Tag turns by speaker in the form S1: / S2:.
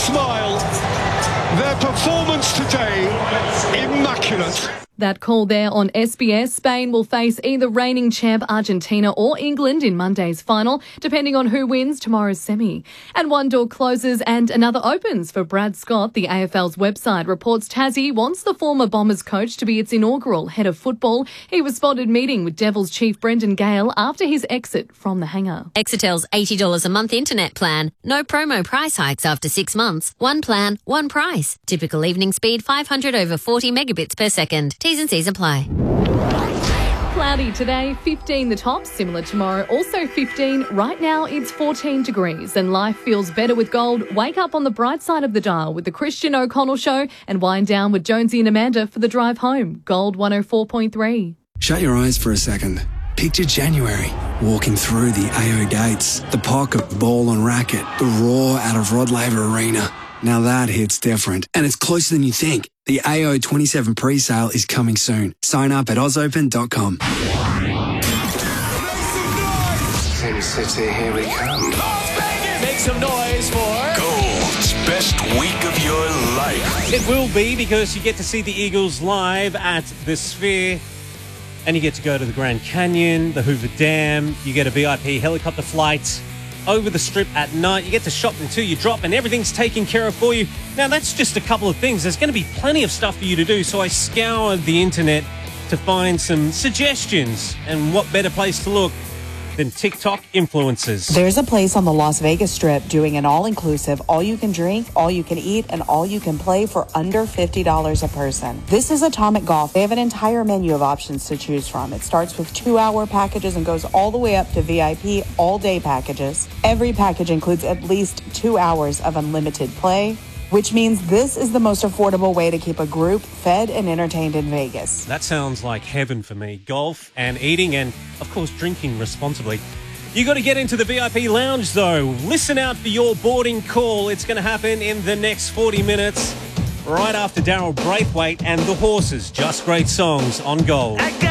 S1: smile. Their performance today, immaculate.
S2: That call there on SBS. Spain will face either reigning champ Argentina or England in Monday's final, depending on who wins tomorrow's semi. And one door closes and another opens for Brad Scott. The AFL's website reports Tassie wants the former Bombers coach to be its inaugural head of football. He was spotted meeting with Devils chief Brendan Gale after his exit from the hangar.
S3: Exetel's $80 a month internet plan. No promo price hikes after 6 months. One plan, one price. Typical evening speed 500 over 40 megabits per second. T's and C's apply.
S2: Cloudy today, 15 the top, similar tomorrow, also 15. Right now it's 14 degrees and life feels better with gold. Wake up on the bright side of the dial with the Christian O'Connell Show and wind down with Jonesy and Amanda for the drive home. Gold 104.3.
S4: Shut your eyes for a second. Picture January, walking through the AO gates, the pocket ball on racket, the roar out of Rod Laver Arena. Now that hits different, and it's closer than you think. The AO 27 pre-sale is coming soon. Sign up at ozopen.com.
S5: Sin City, here we come.
S6: Make some noise for
S7: Gold's best week of your life.
S6: It will be, because you get to see the Eagles live at the Sphere, and you get to go to the Grand Canyon, the Hoover Dam. You get a VIP helicopter flight over the Strip at night. You get to shop until you drop, and everything's taken care of for you. Now, that's just a couple of things. There's going to be plenty of stuff for you to do, so I scoured the internet to find some suggestions, and what better place to look than TikTok influencers.
S8: There's a place on the Las Vegas Strip doing an all-inclusive, all-you-can-drink, all-you-can-eat, and all-you-can-play for under $50 a person. This is Atomic Golf. They have an entire menu of options to choose from. It starts with 2-hour packages and goes all the way up to VIP all-day packages. Every package includes at least 2 hours of unlimited play, which means this is the most affordable way to keep a group fed and entertained in Vegas.
S6: That sounds like heaven for me. Golf and eating and, of course, drinking responsibly. You got to get into the VIP lounge, though. Listen out for your boarding call. It's going to happen in the next 40 minutes, right after Daryl Braithwaite and the Horses. Just great songs on Gold.